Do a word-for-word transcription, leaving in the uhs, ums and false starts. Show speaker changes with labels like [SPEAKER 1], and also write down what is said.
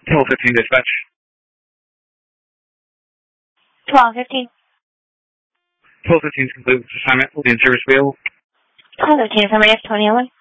[SPEAKER 1] twelve fifteen dispatch.
[SPEAKER 2] twelve fifteen.
[SPEAKER 1] twelve fifteen is complete with assignment. Will be in service available.
[SPEAKER 2] twelve fifteen, affirmative, Tony Owen.